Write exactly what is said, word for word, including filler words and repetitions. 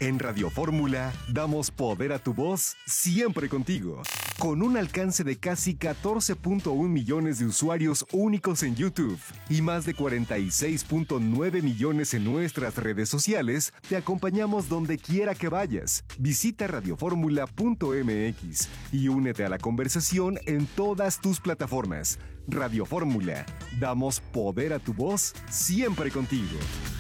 En Radio Fórmula damos poder a tu voz siempre contigo. Con un alcance de casi catorce punto uno millones de usuarios únicos en YouTube y más de cuarenta y seis punto nueve millones en nuestras redes sociales, te acompañamos donde quiera que vayas. Visita radioformula punto m x y únete a la conversación en todas tus plataformas. Radio Fórmula, damos poder a tu voz siempre contigo.